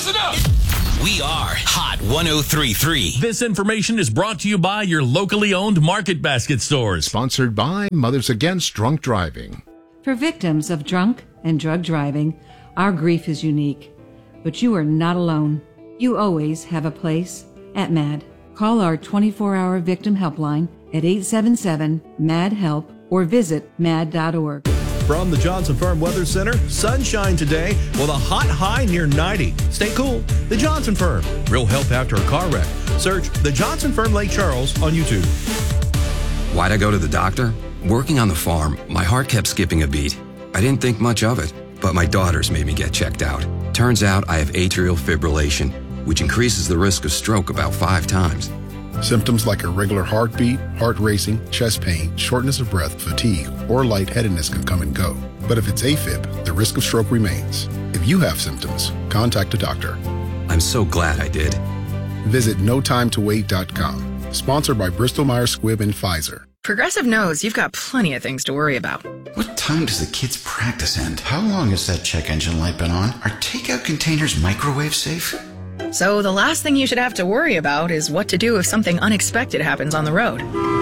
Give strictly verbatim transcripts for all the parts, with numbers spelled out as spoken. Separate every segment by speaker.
Speaker 1: Listen up!
Speaker 2: We are Hot one oh three point three.
Speaker 3: This information is brought to you by your locally owned Market Basket stores.
Speaker 4: Sponsored by Mothers Against Drunk Driving.
Speaker 5: For victims of drunk and drug driving, our grief is unique. But you are not alone. You always have a place at MAD. Call our twenty-four hour victim helpline at eight seven seven, M A D, HELP or visit mad dot org.
Speaker 6: From the Johnson Firm Weather Center, sunshine today with a hot high near ninety. Stay cool. The Johnson Firm. Real help after a car wreck. Search The Johnson Firm Lake Charles on YouTube.
Speaker 7: Why'd I go to the doctor? Working on the farm, my heart kept skipping a beat. I didn't think much of it, but my daughters made me get checked out. Turns out I have atrial fibrillation, which increases the risk of stroke about five times.
Speaker 4: Symptoms like irregular heartbeat, heart racing, chest pain, shortness of breath, fatigue, or lightheadedness can come and go. But if it's AFib, the risk of stroke remains. If you have symptoms, contact a doctor.
Speaker 7: I'm so glad I did.
Speaker 4: Visit no time to wait dot com. Sponsored by Bristol Myers Squibb and Pfizer.
Speaker 8: Progressive knows you've got plenty of things to worry about.
Speaker 9: What time does the kids' practice end? How long has that check engine light been on? Are takeout containers microwave safe?
Speaker 8: So the last thing you should have to worry about is what to do if something unexpected happens on the road.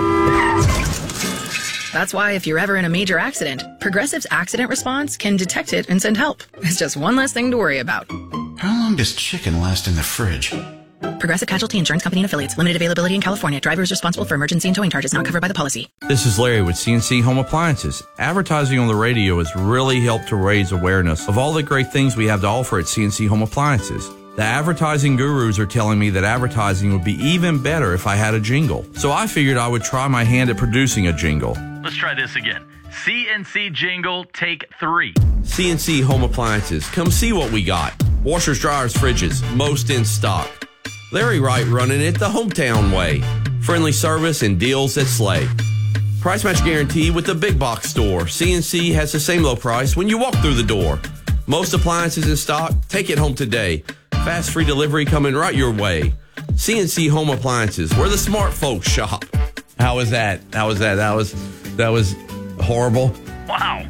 Speaker 8: That's why if you're ever in a major accident, Progressive's accident response can detect it and send help. It's just one less thing to worry about.
Speaker 9: How long does chicken last in the fridge?
Speaker 8: Progressive Casualty Insurance Company and Affiliates. Limited availability in California. Driver is responsible for emergency and towing charges not covered by the policy.
Speaker 10: This is Larry with C N C Home Appliances. Advertising on the radio has really helped to raise awareness of all the great things we have to offer at C N C Home Appliances. The advertising gurus are telling me that advertising would be even better if I had a jingle. So I figured I would try my hand at producing a jingle.
Speaker 3: Let's try this again. C N C jingle, take three.
Speaker 10: C N C Home Appliances. Come see what we got. Washers, dryers, fridges, most in stock. Larry Wright running it the hometown way. Friendly service and deals that slay. Price match guarantee with the big box store. C N C has the same low price when you walk through the door. Most appliances in stock. Take it home today. Fast free delivery coming right your way. C N C Home Appliances, where the smart folks shop. How was that? How was that? That was that was horrible.
Speaker 3: Wow.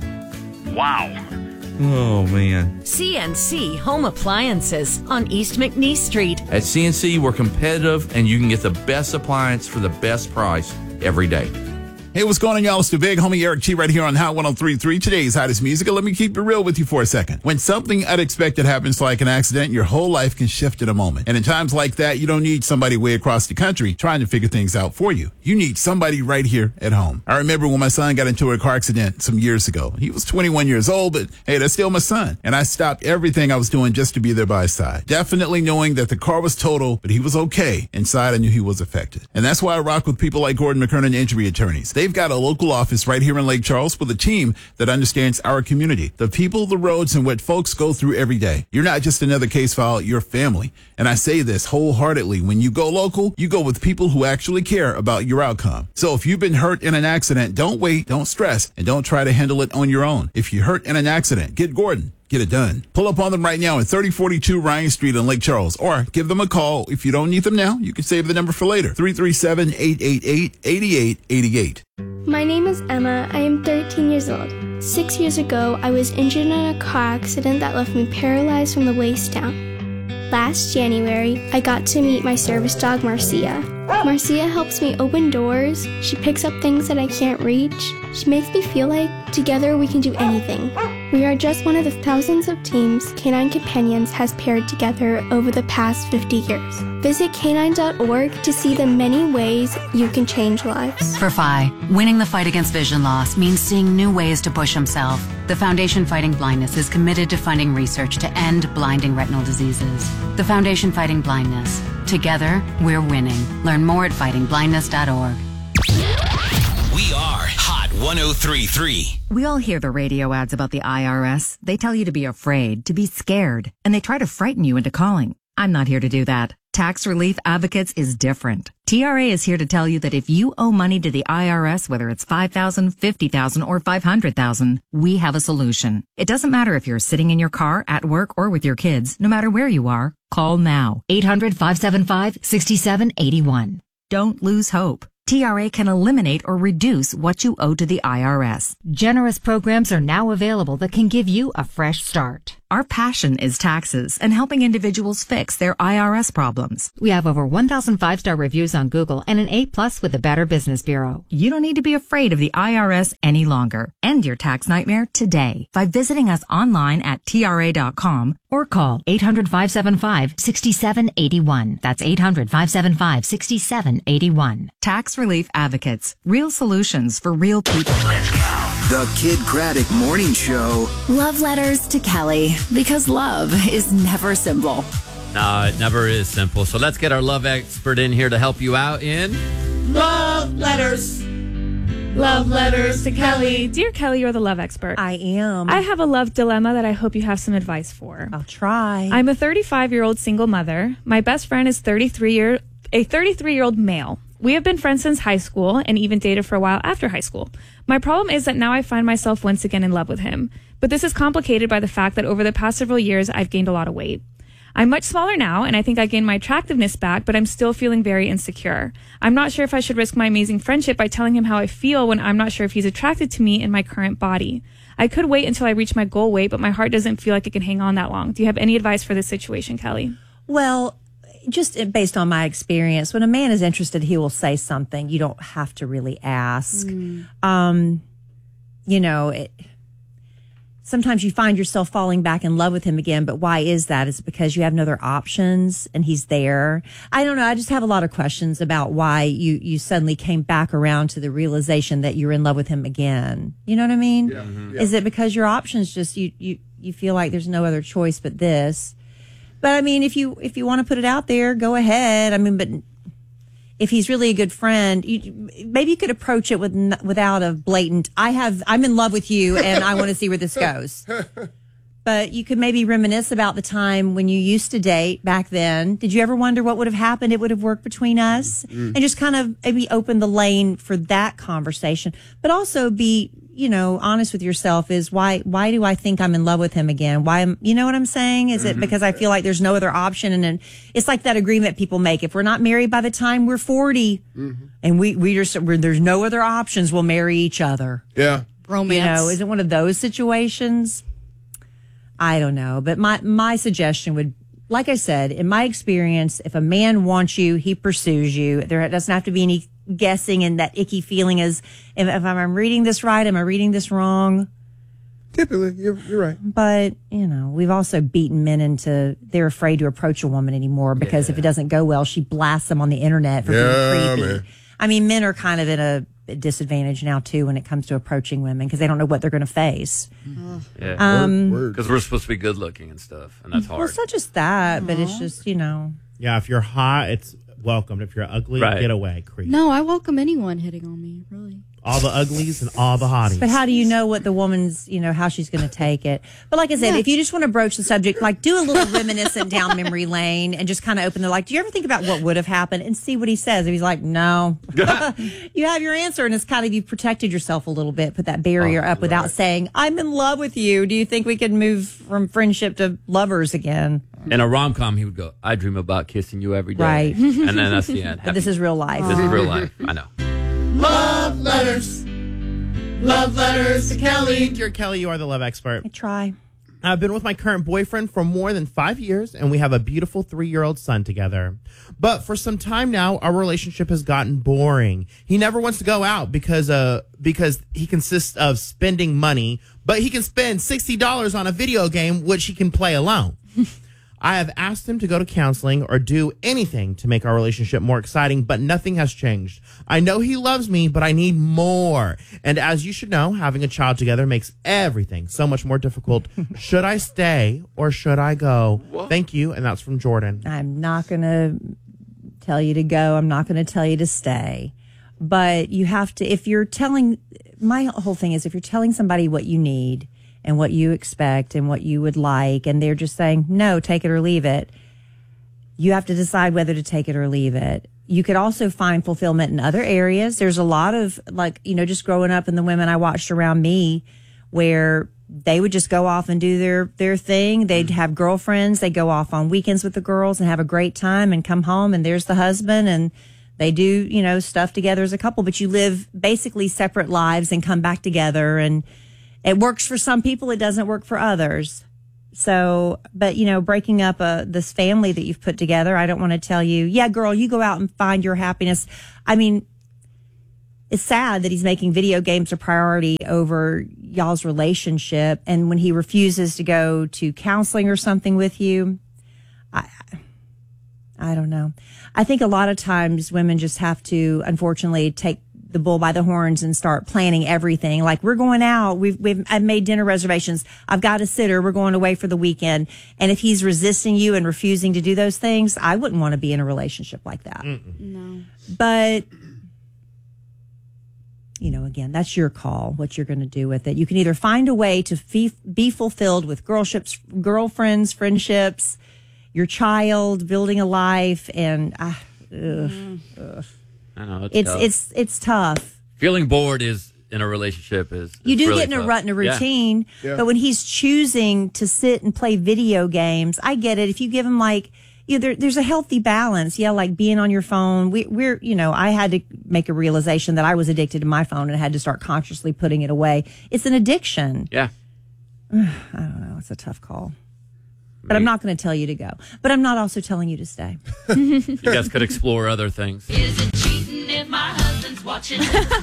Speaker 3: Wow.
Speaker 10: Oh, man.
Speaker 11: C N C Home Appliances on East McNeese Street.
Speaker 10: At C N C, we're competitive, and you can get the best appliance for the best price every day.
Speaker 12: Hey, what's going on, y'all? It's the big homie Eric T right here on Hot one oh three point three. Today's hottest music. Let me keep it real with you for a second. When something unexpected happens like an accident, your whole life can shift in a moment. And in times like that, you don't need somebody way across the country trying to figure things out for you. You need somebody right here at home. I remember when my son got into a car accident some years ago. He was twenty-one years old, but hey, that's still my son. And I stopped everything I was doing just to be there by his side. Definitely knowing that the car was total, but he was okay. Inside, I knew he was affected. And that's why I rock with people like Gordon McKernan Injury Attorneys. They've got a local office right here in Lake Charles with a team that understands our community, the people, the roads, and what folks go through every day. You're not just another case file, you're family. And I say this wholeheartedly. When you go local, you go with people who actually care about your outcome. So if you've been hurt in an accident, don't wait, don't stress, and don't try to handle it on your own. If you're hurt in an accident, get Gordon. Get it done. Pull up on them right now at thirty forty-two Ryan Street in Lake Charles, or give them a call. If you don't need them now, you can save the number for later. three three seven, eight eight eight, eight eight eight eight.
Speaker 13: My name is Emma. I am thirteen years old. Six years ago, I was injured in a car accident that left me paralyzed from the waist down. Last January, I got to meet my service dog, Marcia. Marcia helps me open doors. She picks up things that I can't reach. She makes me feel like together we can do anything. We are just one of the thousands of teams Canine Companions has paired together over the past fifty years. Visit canine dot org to see the many ways you can change lives.
Speaker 14: For F I, winning the fight against vision loss means seeing new ways to push himself. The Foundation Fighting Blindness is committed to funding research to end blinding retinal diseases. The Foundation Fighting Blindness. Together, we're winning. Learn more at fighting blindness dot org.
Speaker 2: We are Hot one oh three point three.
Speaker 15: We all hear the radio ads about the I R S. They tell you to be afraid, to be scared, and they try to frighten you into calling. I'm not here to do that. Tax Relief Advocates is different. T R A is here to tell you that if you owe money to the I R S, whether it's five thousand dollars, fifty thousand dollars, or five hundred thousand dollars, we have a solution. It doesn't matter if you're sitting in your car, at work, or with your kids. No matter where you are, call now. eight hundred, five seven five, six seven eight one. Don't lose hope. T R A can eliminate or reduce what you owe to the I R S.
Speaker 11: Generous programs are now available that can give you a fresh start.
Speaker 15: Our passion is taxes and helping individuals fix their I R S problems.
Speaker 11: We have over one thousand five-star reviews on Google and an A plus with the Better Business Bureau.
Speaker 15: You don't need to be afraid of the I R S any longer. End your tax nightmare today by visiting us online at T R A dot com
Speaker 11: or call eight hundred, five seven five, six seven eight one. That's eight hundred, five seven five, six seven eight one.
Speaker 15: Tax Relief Advocates. Real solutions for real people.
Speaker 2: The Kid Craddock Morning Show.
Speaker 1: Love letters to Kelly, because love is never simple.
Speaker 10: No, it never is simple. So let's get our love expert in here to help you out in
Speaker 16: Love Letters. Love letters to Kelly. Dear Kelly, you're the love expert.
Speaker 17: I am.
Speaker 16: I have a love dilemma that I hope you have some advice for.
Speaker 17: I'll try.
Speaker 16: I'm a thirty-five-year-old single mother. My best friend is thirty-three year a thirty-three-year-old male. We have been friends since high school and even dated for a while after high school. My problem is that now I find myself once again in love with him. But this is complicated by the fact that over the past several years, I've gained a lot of weight. I'm much smaller now, and I think I gained my attractiveness back, but I'm still feeling very insecure. I'm not sure if I should risk my amazing friendship by telling him how I feel when I'm not sure if he's attracted to me in my current body. I could wait until I reach my goal weight, but my heart doesn't feel like it can hang on that long. Do you have any advice for this situation, Kelly?
Speaker 17: Well, just based on my experience, when a man is interested, he will say something. You don't have to really ask. Mm. Um, you know, it, sometimes you find yourself falling back in love with him again, but why is that? Is it because you have no other options and he's there? I don't know. I just have a lot of questions about why you, you suddenly came back around to the realization that you're in love with him again. You know what I mean? Yeah. Mm-hmm. Yeah. Is it because your options just, you, you, you feel like there's no other choice but this? But I mean, if you if you want to put it out there, go ahead. I mean, but if he's really a good friend, you, maybe you could approach it with without a blatant, I have, I'm in love with you and I want to see where this goes. But you could maybe reminisce about the time when you used to date back then. Did you ever wonder what would have happened? It would have worked between us, mm-hmm. and just kind of maybe open the lane for that conversation, but also be, you know, honest with yourself. Is why, why do I think I'm in love with him again? Why am, you know what I'm saying? Is mm-hmm. it because I feel like there's no other option? And then it's like that agreement people make. If we're not married by the time we're forty mm-hmm. and we, we just, we're, there's no other options, we'll marry each other.
Speaker 18: Yeah.
Speaker 17: Romance. You know, is it one of those situations? I don't know. But my, my suggestion would, like I said, in my experience, if a man wants you, he pursues you. There doesn't have to be any guessing and that icky feeling is, if, if I'm reading this right, am I reading this wrong?
Speaker 18: Typically, you're, you're right.
Speaker 17: But, you know, we've also beaten men into, they're afraid to approach a woman anymore because yeah. if it doesn't go well, she blasts them on the internet for
Speaker 18: yeah,
Speaker 17: being creepy.
Speaker 18: Man.
Speaker 17: I mean, men are kind of in a disadvantage now, too, when it comes to approaching women because they don't know what they're going to face.
Speaker 10: Mm-hmm. Yeah.
Speaker 17: Um,
Speaker 10: because we're supposed to be good looking and stuff, and that's hard.
Speaker 17: Well, it's not just that, Aww. But it's just, you know.
Speaker 19: Yeah, if you're hot, it's welcomed. If you're ugly, right. get away, creep.
Speaker 20: No, I welcome anyone hitting on me, really.
Speaker 19: All the uglies and all the hotties.
Speaker 17: But how do you know what the woman's, you know, how she's going to take it? But like I said, yeah. if you just want to broach the subject, like do a little reminiscent down memory lane and just kind of open the, like, do you ever think about what would have happened and see what he says? If he's like, no, you have your answer. And it's kind of, you've protected yourself a little bit, put that barrier oh, up without right. saying, I'm in love with you. Do you think we could move from friendship to lovers again?
Speaker 10: In a rom-com, he would go, I dream about kissing you every day.
Speaker 17: Right.
Speaker 10: And then that's the end.
Speaker 17: But this is real life.
Speaker 10: This is real life. I know.
Speaker 16: Love letters. Love letters to Kelly.
Speaker 19: Dear Kelly, you are the love expert.
Speaker 17: I try.
Speaker 19: I've been with my current boyfriend for more than five years, and we have a beautiful three-year-old son together. But for some time now, our relationship has gotten boring. He never wants to go out because uh because he consists of spending money, but he can spend sixty dollars on a video game, which he can play alone. I have asked him to go to counseling or do anything to make our relationship more exciting, but nothing has changed. I know he loves me, but I need more. And as you should know, having a child together makes everything so much more difficult. Should I stay or should I go? What? Thank you. And that's from Jordan.
Speaker 17: I'm not going to tell you to go. I'm not going to tell you to stay. But you have to, if you're telling, my whole thing is if you're telling somebody what you need, and what you expect and what you would like, and they're just saying, no, take it or leave it, you have to decide whether to take it or leave it. You could also find fulfillment in other areas. There's a lot of, like, you know, just growing up and the women I watched around me where they would just go off and do their, their thing. They'd have girlfriends. They'd go off on weekends with the girls and have a great time and come home, and there's the husband, and They do, you know, stuff together as a couple, but you live basically separate lives and come back together. And it works for some people. It doesn't work for others. So, but, you know, breaking up a, this family that you've put together, I don't want to tell you, yeah, girl, you go out and find your happiness. I mean, it's sad that he's making video games a priority over y'all's relationship. And when he refuses to go to counseling or something with you, I, I don't know. I think a lot of times women just have to, unfortunately, take the bull by the horns and start planning everything. Like, we're going out. We've, we've, I've made dinner reservations. I've got a sitter. We're going away for the weekend. And if he's resisting you and refusing to do those things, I wouldn't want to be in a relationship like that.
Speaker 20: Mm-mm. No.
Speaker 17: But, you know, again, that's your call, what you're going to do with it. You can either find a way to be, be fulfilled with girlships, girlfriends, friendships, your child, building a life, and uh, ugh,
Speaker 20: Mm.
Speaker 17: ugh.
Speaker 3: I know it's
Speaker 17: It's
Speaker 3: tough.
Speaker 17: it's it's tough.
Speaker 3: Feeling bored is in a relationship is, is
Speaker 17: You do
Speaker 3: really
Speaker 17: get in a
Speaker 3: tough.
Speaker 17: rut and a
Speaker 3: Yeah.
Speaker 17: routine,
Speaker 3: Yeah.
Speaker 17: but when he's choosing to sit and play video games, I get it. If you give him like, you know, there, there's a healthy balance. Yeah, like being on your phone. We, we're, you know, I had to make a realization that I was addicted to my phone and had to start consciously putting it away. It's an addiction.
Speaker 3: Yeah.
Speaker 17: I don't know. It's a tough call. But I'm not going to tell you to go. But I'm not also telling you to stay.
Speaker 3: You guys could explore other things.
Speaker 21: Is it cheating if my husband's watching?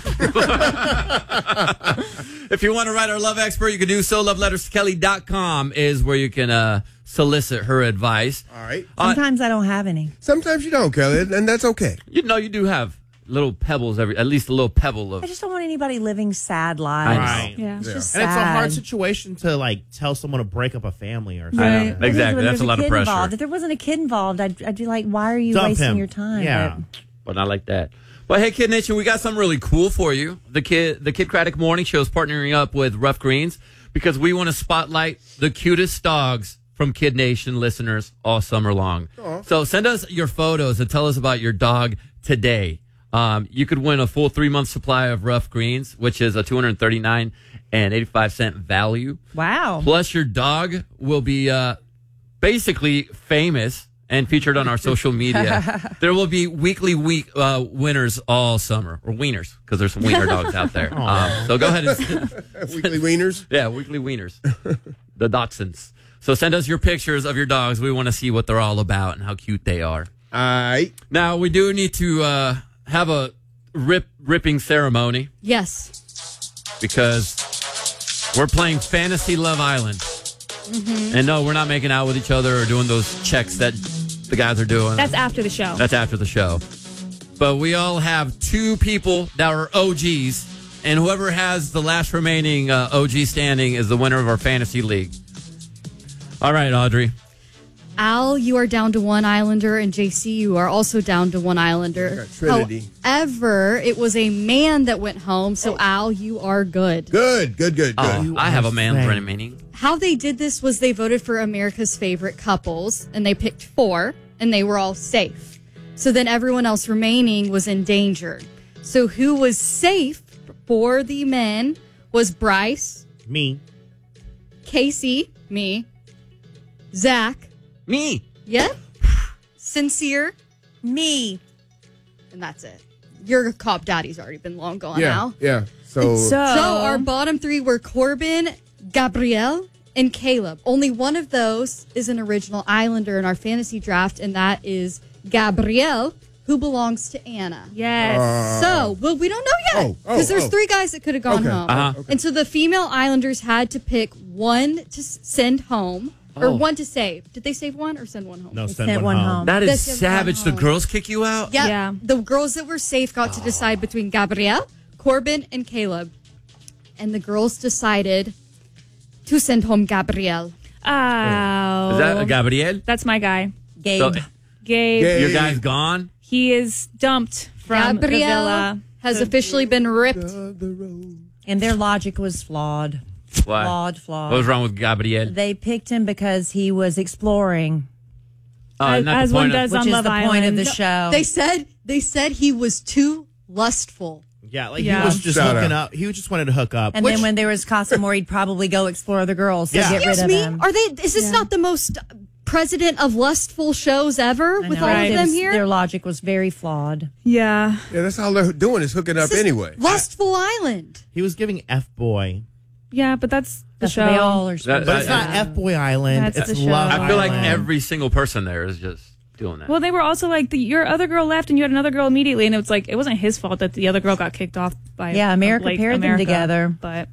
Speaker 3: If you want to write our love expert, you can do so. love letters to kelly dot com is where you can uh, solicit her advice.
Speaker 18: All right.
Speaker 17: Sometimes I don't have any.
Speaker 18: Sometimes you don't, Kelly, and that's okay.
Speaker 3: You know, you do have little pebbles, every at least a little pebble of.
Speaker 17: I just don't want anybody living sad lives.
Speaker 19: Right.
Speaker 17: Yeah. It's just
Speaker 19: And it's a hard
Speaker 17: sad.
Speaker 19: situation to like tell someone to break up a family or something.
Speaker 3: I know.
Speaker 17: But
Speaker 3: Exactly.
Speaker 17: when
Speaker 3: That's
Speaker 17: there's
Speaker 3: a lot of
Speaker 17: kid
Speaker 3: pressure.
Speaker 17: Involved. If there wasn't a kid involved, I'd, I'd be like, why are you
Speaker 3: Dump
Speaker 17: wasting
Speaker 3: him.
Speaker 17: your time?
Speaker 3: Yeah. But not like that. But hey, Kid Nation, we got something really cool for you. The Kid, the Kid Craddock Morning Show is partnering up with Rough Greens because we want to spotlight the cutest dogs from Kid Nation listeners all summer long.
Speaker 18: Aw.
Speaker 3: So send us your photos and tell us about your dog today. Um, you could win a full three month supply of Rough Greens, which is a two hundred thirty-nine and eighty-five cent value.
Speaker 17: Wow.
Speaker 3: Plus, your dog will be uh, basically famous and featured on our social media. There will be weekly week uh, winners all summer, or wieners, because there's some wiener dogs out there. Um, so go ahead and
Speaker 18: Weekly wieners?
Speaker 3: Yeah, weekly wieners. The Dachshunds. So send us your pictures of your dogs. We want to see what they're all about and how cute they are.
Speaker 18: All right.
Speaker 3: Now, we do need to uh, have a rip ripping ceremony
Speaker 20: Yes.
Speaker 3: because we're playing Fantasy Love Island.
Speaker 20: Mm-hmm.
Speaker 3: And no, we're not making out with each other or doing those checks that the guys are doing.
Speaker 16: That's after the show.
Speaker 3: That's after the show. But we all have two people that are O Gs, and whoever has the last remaining uh, O G standing is the winner of our fantasy league. All right, Audrey.
Speaker 20: Al, you are down to one Islander, and J C, you are also down to one Islander.
Speaker 18: Trinity.
Speaker 20: However, it was a man that went home, so Al, you are good.
Speaker 18: Good, good, good, good.
Speaker 3: Oh, I have a man remaining.
Speaker 20: How they did this was they voted for America's favorite couples, and they picked four, and they were all safe. So then everyone else remaining was endangered. So who was safe for the men was Bryce,
Speaker 19: Me.
Speaker 20: Casey, me, Zach,
Speaker 3: me,
Speaker 20: yep, Sincere,
Speaker 17: me,
Speaker 20: and that's it. Your cop daddy's already been long gone
Speaker 18: yeah,
Speaker 20: now.
Speaker 18: yeah. So,
Speaker 20: So our bottom three were Corbin, Gabrielle, and Caleb. Only one of those is an original Islander in our fantasy draft, and that is Gabrielle, who belongs to Anna.
Speaker 16: Yes.
Speaker 18: Uh,
Speaker 20: So, well, we don't know yet
Speaker 18: Oh, oh,
Speaker 20: because there's
Speaker 18: oh.
Speaker 20: three guys that could have gone
Speaker 18: Okay,
Speaker 20: home,
Speaker 3: uh-huh.
Speaker 18: okay.
Speaker 20: and so the female Islanders had to pick one to s- send home or
Speaker 3: Oh.
Speaker 20: one to save. Did they save one or send one home?
Speaker 19: No,
Speaker 17: They
Speaker 19: send,
Speaker 17: sent
Speaker 19: one,
Speaker 17: one
Speaker 19: home.
Speaker 17: home.
Speaker 3: That
Speaker 20: That's
Speaker 3: is
Speaker 20: your
Speaker 3: savage. The
Speaker 20: home.
Speaker 3: girls kick you out?
Speaker 20: Yep.
Speaker 16: Yeah.
Speaker 20: The girls that were safe got to decide between Gabrielle, Corbin, and Caleb. And the girls decided to send home Gabrielle.
Speaker 16: Oh.
Speaker 3: Is that Gabriel?
Speaker 16: That's my guy.
Speaker 17: Gabe.
Speaker 3: So,
Speaker 16: Gabe.
Speaker 18: Gabe.
Speaker 3: your guy's gone?
Speaker 16: He is dumped from the
Speaker 20: Gabrielle
Speaker 16: villa.
Speaker 20: has officially been ripped.
Speaker 17: And their logic was flawed.
Speaker 3: Why?
Speaker 17: Flawed, flawed.
Speaker 3: What was wrong with Gabriel?
Speaker 17: They picked him because he was exploring,
Speaker 3: Uh,
Speaker 16: As-
Speaker 3: not the
Speaker 16: as one
Speaker 3: point of-
Speaker 16: does
Speaker 17: which
Speaker 16: on
Speaker 17: is
Speaker 16: Love
Speaker 17: the point
Speaker 16: Island.
Speaker 17: of the
Speaker 16: No,
Speaker 17: show.
Speaker 20: They said they said he was too lustful.
Speaker 19: Yeah, like
Speaker 16: Yeah.
Speaker 19: he was just
Speaker 18: Shout
Speaker 19: hooking
Speaker 18: out.
Speaker 19: up. He just wanted to hook up.
Speaker 17: and
Speaker 19: which,
Speaker 17: then when there was Casamore, he'd probably go explore the girls to
Speaker 19: Yeah.
Speaker 17: get rid
Speaker 20: Excuse
Speaker 17: of
Speaker 20: me?
Speaker 17: him.
Speaker 20: Are they? Is this
Speaker 16: Yeah.
Speaker 20: not the most president of lustful shows ever
Speaker 17: I
Speaker 20: with
Speaker 17: know.
Speaker 20: all
Speaker 17: Right.
Speaker 20: of
Speaker 17: It
Speaker 20: them
Speaker 17: was-
Speaker 20: here?
Speaker 17: Their logic was very flawed.
Speaker 16: Yeah.
Speaker 18: Yeah, that's all they're doing is hooking up
Speaker 20: This is
Speaker 18: anyway.
Speaker 20: Lustful Island.
Speaker 19: He was giving F boy.
Speaker 16: Yeah, but that's the
Speaker 17: That's
Speaker 16: show.
Speaker 17: what they all are
Speaker 3: That-
Speaker 17: supposed
Speaker 19: But it's
Speaker 3: I-
Speaker 19: not F Boy Island.
Speaker 16: That's
Speaker 19: it's
Speaker 16: the show.
Speaker 19: Love
Speaker 3: I feel like
Speaker 19: Island.
Speaker 3: every single person there is just doing that.
Speaker 16: Well, they were also like, the, your other girl left and you had another girl immediately. And it was like, it wasn't his fault that the other girl got kicked off by
Speaker 17: Yeah, America
Speaker 16: like,
Speaker 17: paired them
Speaker 16: America,
Speaker 17: together.
Speaker 16: But